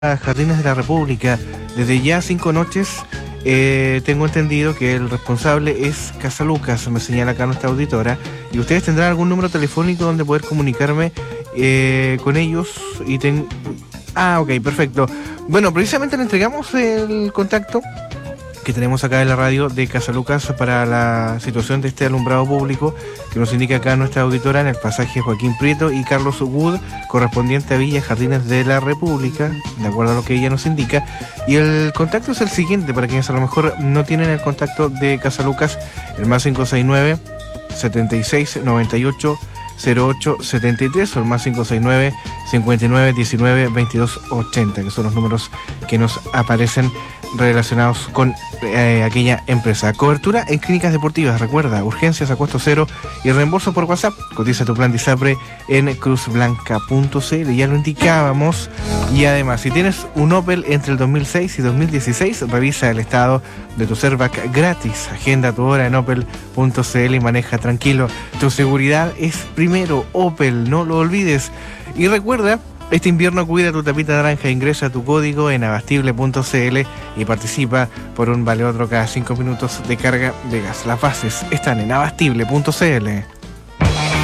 Jardines de la República. Desde ya 5 noches. Tengo entendido que el responsable es Casa Lucas, me señala acá nuestra auditora. Y ustedes tendrán algún número telefónico donde poder comunicarme con ellos. Ok, perfecto. Bueno, precisamente le entregamos el contacto que tenemos acá en la radio de Casa Lucas para la situación de este alumbrado público que nos indica acá nuestra auditora en el pasaje Joaquín Prieto y Carlos Wood, correspondiente a Villa Jardines de la República, de acuerdo a lo que ella nos indica. Y el contacto es el siguiente, para quienes a lo mejor no tienen el contacto de Casa Lucas, el más 569 76 98 08 73 o el más 569 59 19 22 80, que son los números que nos aparecen relacionados con aquella empresa. Cobertura en clínicas deportivas, recuerda, urgencias a costo cero y reembolso por WhatsApp. Cotiza tu plan de ISAPRE en cruzblanca.cl, ya lo indicábamos. Y además, si tienes un Opel entre el 2006 y 2016, revisa el estado de tu Servac gratis. Agenda tu hora en opel.cl y maneja tranquilo. Tu seguridad es primero. Opel, no lo olvides. Y recuerda, este invierno cuida tu tapita naranja, ingresa tu código en abastible.cl y participa por un vale otro cada 5 minutos de carga de gas. Las bases están en abastible.cl.